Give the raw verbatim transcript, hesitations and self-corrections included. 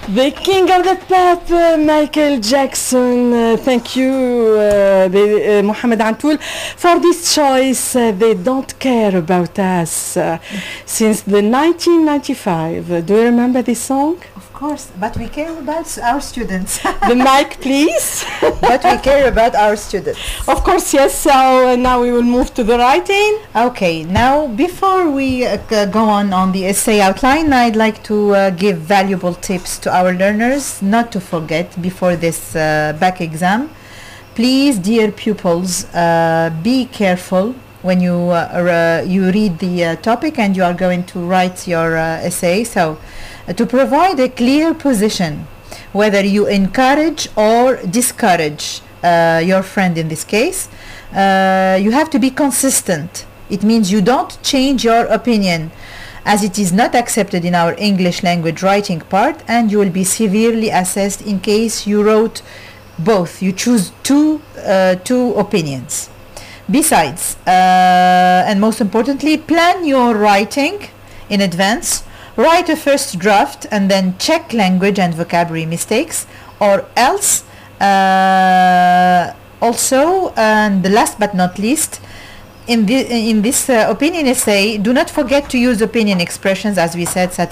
The king of the pop, uh, Michael Jackson. Uh, thank you, uh, the, uh, Mohamed Antoul, for this choice. Uh, they don't care about us uh, since the nineteen ninety-five. Uh, do you remember this song? Of course, but we care about our students. The mic, please. But we care about our students. Of course, yes. So uh, now we will move to the writing. Okay, now before we uh, g- go on on the essay outline, I'd like to uh, give valuable tips to our learners not to forget before this uh, back exam. Please, dear pupils, uh, be careful when you uh, r- you read the uh, topic and you are going to write your uh, essay. So, uh, to provide a clear position, whether you encourage or discourage uh, your friend in this case, uh, you have to be consistent. It means you don't change your opinion, as it is not accepted in our English language writing part, and you will be severely assessed in case you wrote both. You choose two uh, two opinions. Besides, uh, and most importantly, plan your writing in advance. Write a first draft and then check language and vocabulary mistakes, or else uh, also, and last but not least, in, the, in this uh, opinion essay, do not forget to use opinion expressions, as we said, such